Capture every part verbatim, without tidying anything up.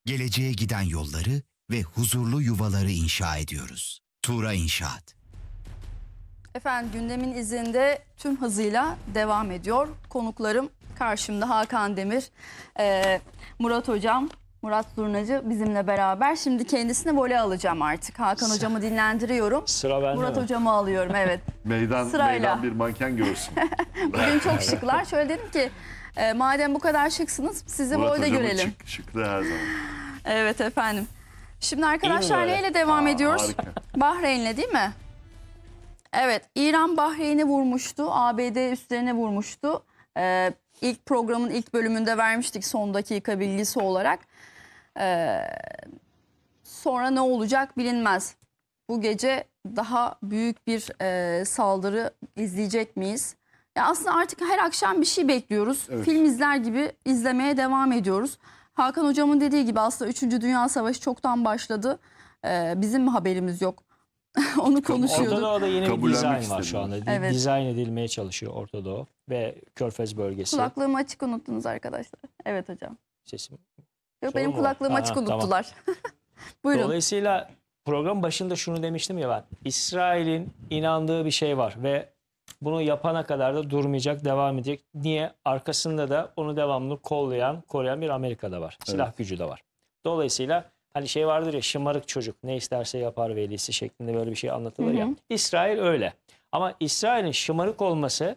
Geleceğe giden yolları ve huzurlu yuvaları inşa ediyoruz. Tuğra İnşaat. Efendim gündemin izinde tüm hızıyla devam ediyor. Konuklarım karşımda Hakan Demir, e, Murat Hocam, Murat Zurnacı bizimle beraber. Şimdi kendisine voley alacağım artık. Hakan Hocamı dinlendiriyorum. Sıra bende Murat mi? Hocamı alıyorum, evet. Meydan, Sırayla. meydan bir manken görsün. Bugün çok şıklar. Şöyle dedim ki e, madem bu kadar şıksınız sizi Murat voleyde hocamın görelim. Şık, şıklığı her zaman. Evet efendim. Şimdi arkadaşlar böyle? neyle devam Aa, ediyoruz? harika. Bahreyn'le değil mi? Evet, İran Bahreyn'i vurmuştu. A B D üstlerine vurmuştu. Ee, ilk programın ilk bölümünde vermiştik son dakika bilgisi olarak. Ee, sonra ne olacak bilinmez. Bu gece daha büyük bir e, saldırı izleyecek miyiz? Ya aslında artık her akşam bir şey bekliyoruz. Evet. Film izler gibi izlemeye devam ediyoruz. Hakan Hocam'ın dediği gibi aslında üçüncü Dünya Savaşı çoktan başladı. Ee, bizim mi haberimiz yok? Onu konuşuyorduk. Orta Doğu'da yeni bir Kabullenmek dizayn var istemiyor. şu anda. Evet. Dizayn edilmeye çalışıyor Orta Doğu ve Körfez bölgesi. Kulaklığımı açık unuttunuz arkadaşlar. Evet hocam. Sesim. Yok, Sorun benim mu var? kulaklığımı Ha, açık ha, tamam. unuttular. Buyurun. Dolayısıyla program başında şunu demiştim ya ben. İsrail'in inandığı bir şey var ve bunu yapana kadar da durmayacak, devam edecek. Niye? Arkasında da onu devamlı kollayan, koruyan bir Amerika da var. Silah Evet. gücü de var. Dolayısıyla hani şey vardır ya, şımarık çocuk ne isterse yapar velisi şeklinde böyle bir şey anlatılır Hı hı. ya. İsrail öyle. Ama İsrail'in şımarık olması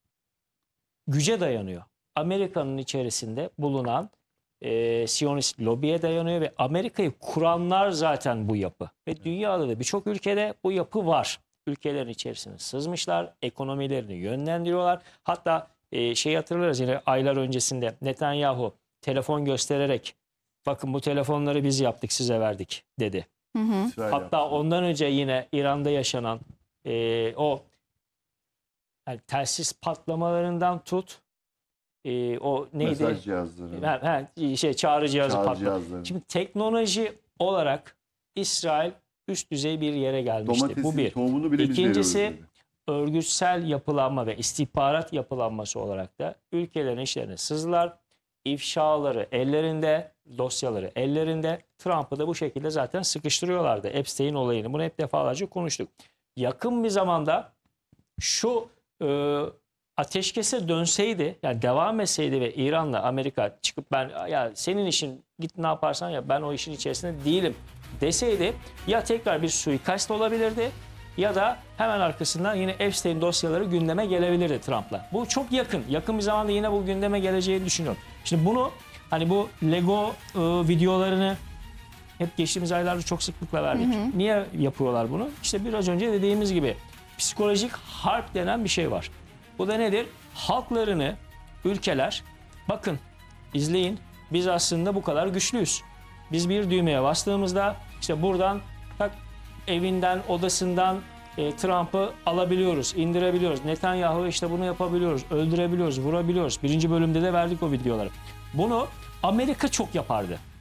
güce dayanıyor. Amerika'nın içerisinde bulunan e, Siyonist lobiye dayanıyor ve Amerika'yı kuranlar zaten bu yapı. Ve dünyada da birçok ülkede bu yapı var. Ülkelerin içerisine sızmışlar, ekonomilerini yönlendiriyorlar. Hatta e, şeyi hatırlarız yine aylar öncesinde Netanyahu telefon göstererek bakın bu telefonları biz yaptık size verdik dedi. Hı hı. İsrail Hatta yaptı. ondan önce yine İran'da yaşanan e, o yani telsiz patlamalarından tut e, o neydi? Mesaj cihazları, Ha, ha, şey çağrı cihazı çağrı patladı. cihazları. Şimdi teknoloji olarak İsrail üst düzey bir yere gelmişti. Domatesin Bu bir. tohumunu bile biz İkincisi, veriyoruz dedi. Örgütsel yapılanma ve istihbarat yapılanması olarak da ülkelerin işlerine sızdılar. İfşaları ellerinde, dosyaları ellerinde. Trump'ı da bu şekilde zaten sıkıştırıyorlardı. Epstein olayını. Bunu hep defalarca konuştuk. Yakın bir zamanda şu e, ateşkese dönseydi, yani devam etseydi ve İran'la Amerika çıkıp ben ya senin işin git ne yaparsan ya ben o işin içerisinde değilim deseydi ya tekrar bir suikast olabilirdi ya da hemen arkasından yine Epstein dosyaları gündeme gelebilirdi Trump'la. Bu çok yakın. Yakın bir zamanda yine bu gündeme geleceğini düşünüyorum. Şimdi bunu hani bu Lego e, videolarını hep geçtiğimiz aylarda çok sıklıkla verdik. Hı hı. Niye yapıyorlar bunu? İşte biraz önce dediğimiz gibi psikolojik harp denen bir şey var. Bu da nedir? Halklarını ülkeler bakın izleyin biz aslında bu kadar güçlüyüz. Biz bir düğmeye bastığımızda işte buradan tak evinden odasından e, Trump'ı alabiliyoruz, indirebiliyoruz. Netanyahu işte bunu yapabiliyoruz, öldürebiliyoruz, vurabiliyoruz. Birinci bölümde de verdik o videoları. Bunu Amerika çok yapardı.